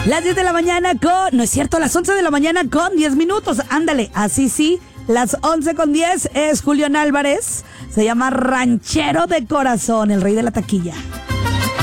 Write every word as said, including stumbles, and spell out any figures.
Las diez de la mañana con... No es cierto, las once de la mañana con diez minutos. Ándale, así sí. Las once con diez es Julián Álvarez. Se llama Ranchero de Corazón, el rey de la taquilla.